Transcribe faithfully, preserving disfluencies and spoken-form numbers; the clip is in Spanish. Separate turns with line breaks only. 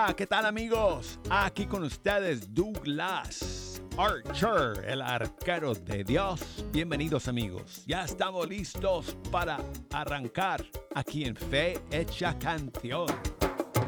Hola, ¿qué tal amigos? Aquí con ustedes Douglas Archer, el arquero de Dios. Bienvenidos amigos, ya estamos listos para arrancar aquí en Fe Hecha Canción.